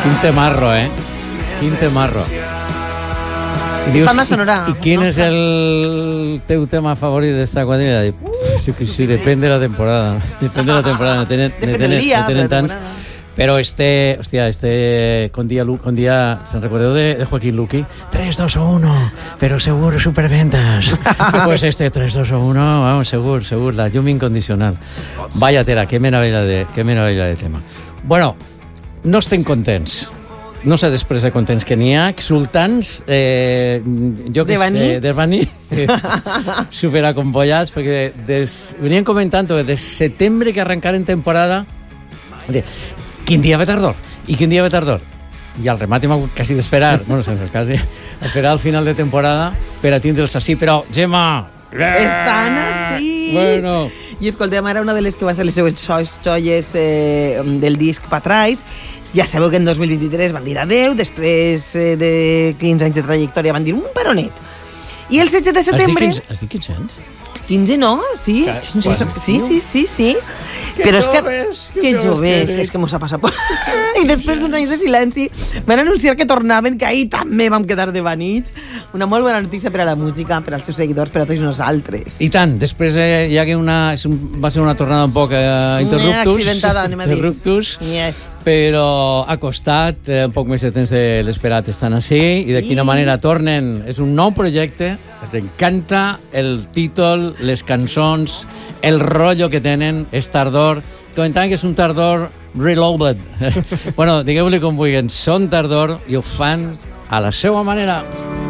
Quin temarro, Quin temarro. I dius, i quin és el teu tema favorit d'esta quadrilla? Sí, depèn de la temporada. Depèn de la temporada. No tenen tants. Pero con día, ¿se recordó de Joaquín Luqui? 3, 2 o 1, pero seguro superventas. Pues 3, 2 o 1, vamos, seguro, la llum incondicional. Vaya tela, qué maravilla de tema. Bueno, no estem contents. No sé després de contents que n'hi ha, exultants, jo que sé, desvanits, superacompollats, perquè venien comentant que de setembre que arrencaren temporada, quin dia ve tardor, i quin dia ve tardor. I al remat hem hagut quasi d'esperar, bueno, sense quasi, esperar al final de temporada per a tindre'ls així, però, Gemma... Estan així! Bueno... I escoltem, ara una de les que van ser les seues joies del disc Patrais. Ja sabeu que en 2023 van dir adeu, després de 15 anys de trajectòria van dir un peronet. I el 16 de setembre... Has dit 15 anys? 15 no, sí. Sí. Però és que joves, és que mos ha passat. I després d'uns anys de silenci van anunciar que tornaven, que ahir també vam quedar de vanits. Una molt bona notícia per a la música, per als seus seguidors, per a tots nosaltres. I tant, després hi ha que va ser una tornada un poc accidentada, anem a dir. Interruptus, yes. Però ha costat un poc més de temps de l'esperat estan així, i de quina manera tornen. És un nou projecte, ens encanta el títol, les cançons, el rotllo que tenen, és tardor. Comentant que és un tardor reloaded. Bueno, digueu-li com vulguin, són tardor i ho fan a la seva manera.